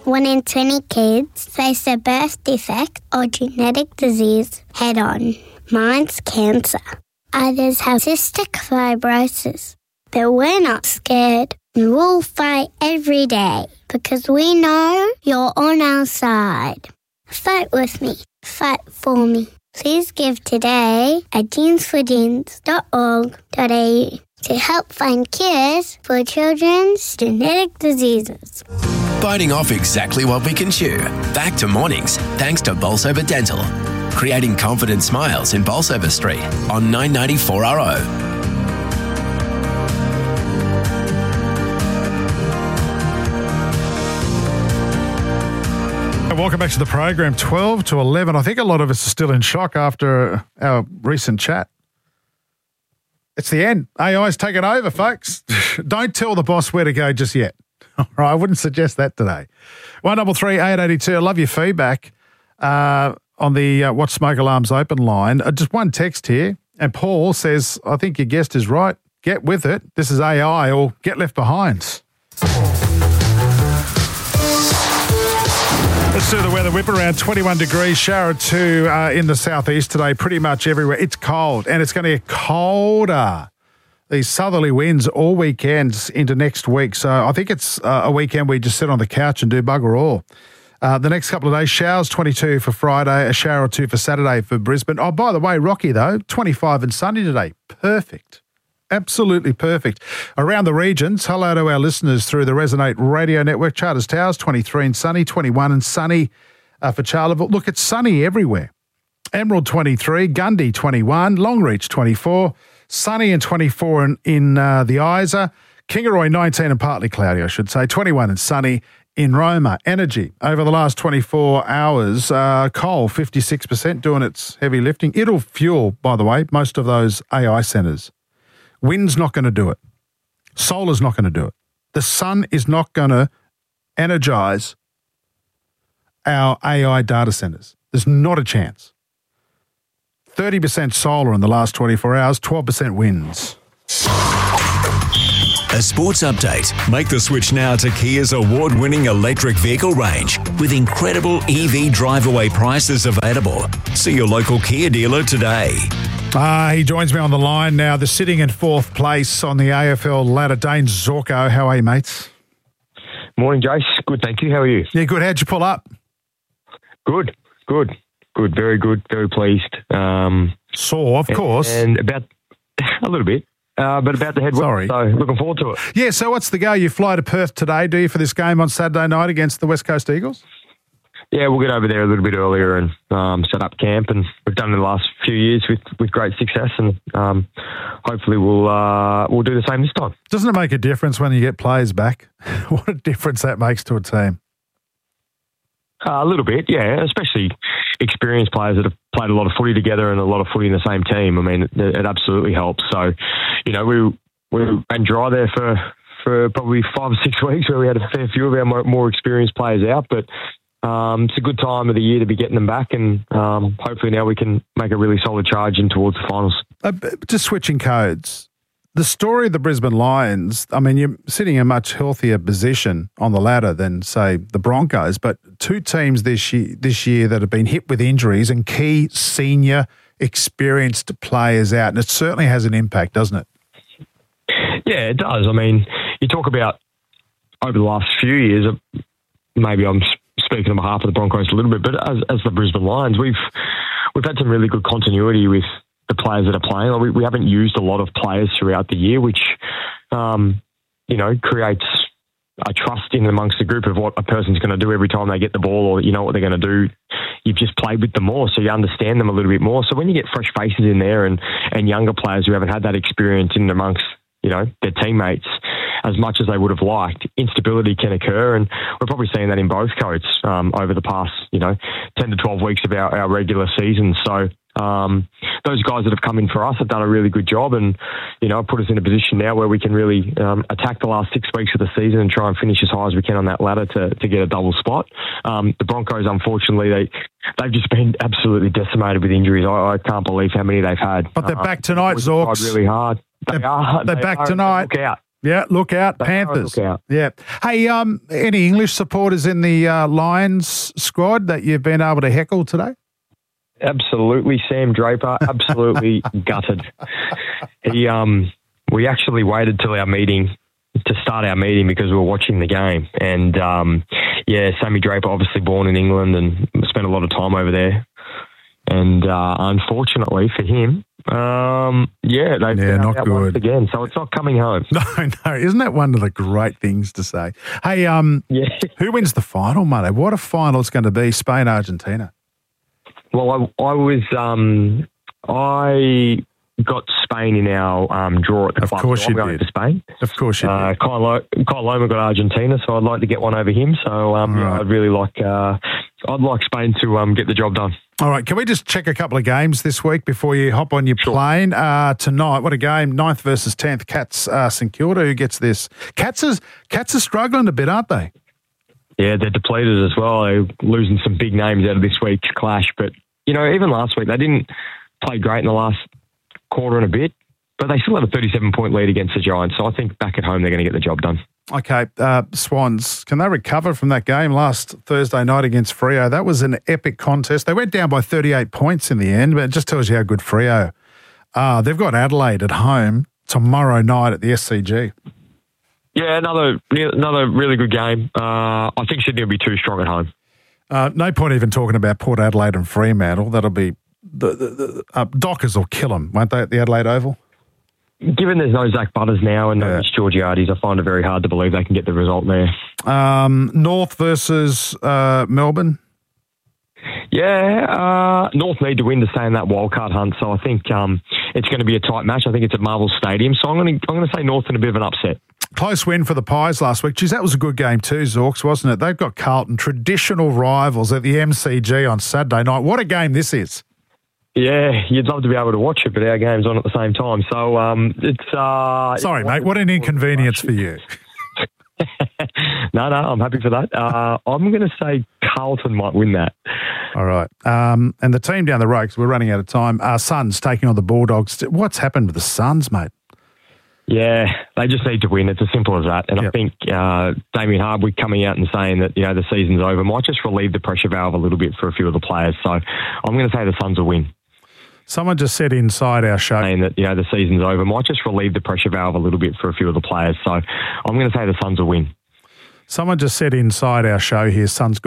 1 in 20 kids face a birth defect or genetic disease head-on. Mine's cancer. Others have cystic fibrosis. But we're not scared. We'll fight every day because we know you're on our side. Fight with me. Fight for me. Please give today at jeansforjeans.org.au to help find cures for children's genetic diseases. Biting off exactly what we can chew. Back to mornings, thanks to Bolsover Dental. Creating confident smiles in Bolsover Street on 994 RO. Welcome back to the program, 12 to 11. I think a lot of us are still in shock after our recent chat. It's the end. AI's taken over, folks. Don't tell the boss where to go just yet. All right, I wouldn't suggest that today. 133 882. I love your feedback on the Watch Smoke Alarms open line. Just one text here, and Paul says, I think your guest is right. Get with it. This is AI or get left behind. Let's do the weather whip around 21 degrees, shower or two in the southeast today, pretty much everywhere. It's cold and it's going to get colder. These southerly winds all weekends into next week. So I think it's a weekend where you just sit on the couch and do bugger all. The next couple of days, showers 22 for Friday, a shower or two for Saturday for Brisbane. Oh, by the way, Rocky though, 25 and sunny today. Perfect. Absolutely perfect. Around the regions, hello to our listeners through the Resonate Radio Network. Charters Towers, 23 and sunny, 21 and sunny for Charleville. Look, it's sunny everywhere. Emerald, 23, Gundy, 21, Longreach, 24, sunny and 24 in the Isa. Kingaroy, 19 and partly cloudy, I should say, 21 and sunny in Roma. Energy, over the last 24 hours, coal, 56%, doing its heavy lifting. It'll fuel, by the way, most of those AI centres. Wind's not going to do it. Solar's not going to do it. The sun is not going to energise our AI data centres. There's not a chance. 30% solar in the last 24 hours, 12% winds. A sports update. Make the switch now to Kia's award-winning electric vehicle range with incredible EV drive-away prices available. See your local Kia dealer today. He joins me on the line now. They're sitting in fourth place on the AFL ladder. Dane Zorko, how are you, mates? Morning, Jace. Good, thank you. How are you? Yeah, good. How'd you pull up? Good. Very good. Very pleased. Sore, of course. And about a little bit, but about the head. Sorry. So looking forward to it. Yeah, so what's the go? You fly to Perth today, do you, for this game on Saturday night against the West Coast Eagles? Yeah, we'll get over there a little bit earlier and set up camp, and we've done it in the last few years with great success, and hopefully we'll do the same this time. Doesn't it make a difference when you get players back? What a difference that makes to a team. A little bit, yeah, especially experienced players that have played a lot of footy together and a lot of footy in the same team. I mean, it absolutely helps. So, we ran dry there for probably 5 or 6 weeks where we had a fair few of our more experienced players out, but it's a good time of the year to be getting them back, and hopefully now we can make a really solid charge in towards the finals. Just switching codes, the story of the Brisbane Lions, I mean, you're sitting in a much healthier position on the ladder than, say, the Broncos, but two teams this year that have been hit with injuries and key senior experienced players out, and it certainly has an impact, doesn't it? Yeah, it does. I mean, you talk about over the last few years, maybe I'm speaking on behalf of the Broncos a little bit, but as the Brisbane Lions, we've had some really good continuity with the players that are playing. We haven't used a lot of players throughout the year, which creates a trust in amongst the group of what a person's going to do every time they get the ball, or you know what they're going to do. You've just played with them more, so you understand them a little bit more. So when you get fresh faces in there and younger players who haven't had that experience in amongst their teammates as much as they would have liked, instability can occur, and we're probably seeing that in both codes over the past 10 to 12 weeks of our regular season. So those guys that have come in for us have done a really good job, and put us in a position now where we can really attack the last 6 weeks of the season and try and finish as high as we can on that ladder to get a double spot. The Broncos, unfortunately, they've just been absolutely decimated with injuries. I can't believe how many they've had. But they're back tonight, Zorks. Really hard. They're back tonight. Look out. Yeah, look out, Panthers. Look out. Yeah. Hey, any English supporters in the Lions squad that you've been able to heckle today? Absolutely, Sam Draper, absolutely gutted. We actually waited till our meeting to start our meeting because we were watching the game. And, Sammy Draper, obviously born in England and spent a lot of time over there. And unfortunately for him, not good once again. So it's not coming home. No, isn't that one of the great things to say? Hey, who wins the final, mate? What a final it's going to be, Spain-Argentina. Well, I got Spain in our draw at the club. Of course, so I'm going to Spain. Of course you did. Kyle Loma got Argentina, so I'd like to get one over him. So right. I'd really like Spain to get the job done. All right, can we just check a couple of games this week before you hop on your plane? Tonight, what a game, 9th versus 10th, Cats St Kilda, who gets this? Cats are struggling a bit, aren't they? Yeah, they're depleted as well. They're losing some big names out of this week's clash. But, even last week, they didn't play great in the last quarter and a bit, but they still had a 37-point lead against the Giants. So I think back at home, they're going to get the job done. Okay, Swans, can they recover from that game last Thursday night against Freo? That was an epic contest. They went down by 38 points in the end, but it just tells you how good Freo are. They've got Adelaide at home tomorrow night at the SCG. Yeah, another really good game. I think Sydney will be too strong at home. No point even talking about Port Adelaide and Fremantle. That'll be the Dockers will kill them, won't they, at the Adelaide Oval? Given there's no Zach Butters now and no Mitch Georgiades, I find it very hard to believe they can get the result there. North versus Melbourne. Yeah, North need to win to stay in that wildcard hunt. So I think it's going to be a tight match. I think it's at Marvel Stadium. So I'm going to say North in a bit of an upset. Close win for the Pies last week. Geez, that was a good game too, Zorks, wasn't it? They've got Carlton, traditional rivals at the MCG on Saturday night. What a game this is. Yeah, you'd love to be able to watch it, but our game's on at the same time. So it's... Sorry, mate, what an inconvenience for you. No, I'm happy for that. I'm going to say Carlton might win that. All right. And the team down the road, because we're running out of time, Suns taking on the Bulldogs. What's happened with the Suns, mate? Yeah, they just need to win. It's as simple as that. And I think Damien Hardwick coming out and saying that, the season's over might just relieve the pressure valve a little bit for a few of the players. So I'm going to say the Suns will win. Someone just said inside our show saying that, the season's over might just relieve the pressure valve a little bit for a few of the players. So I'm going to say the Suns will win. Someone just said inside our show here, Suns